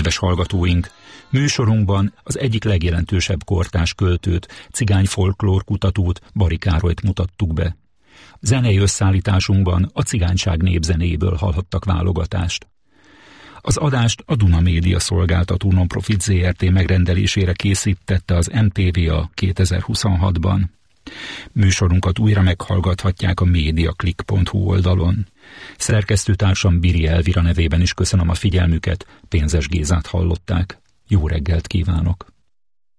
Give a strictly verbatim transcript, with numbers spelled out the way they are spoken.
Kedves hallgatóink, műsorunkban az egyik legjelentősebb kortárs költőt, cigány folklór kutatót, Bari Károlyt mutattuk be. Zenei összeállításunkban a cigányság népzenéből hallhattak válogatást. Az adást a Duna Média Szolgáltató Nonprofit zé er té megrendelésére készítette az em té vé á kétezer-huszonhatban. Műsorunkat újra meghallgathatják a mediaclick pont hu oldalon. Szerkesztőtársam Biri Elvira nevében is köszönöm a figyelmüket, Pénzes Gézát hallották. Jó reggelt kívánok!